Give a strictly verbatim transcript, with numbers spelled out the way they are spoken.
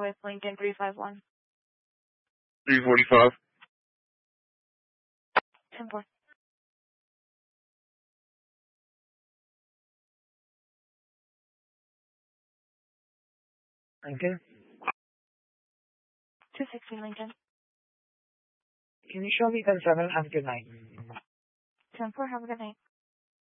forty-five, Lincoln three five one. three forty-five. ten four. Lincoln? two sixty, Lincoln. Can you show me ten seven? Have a good night. ten four, have a good night.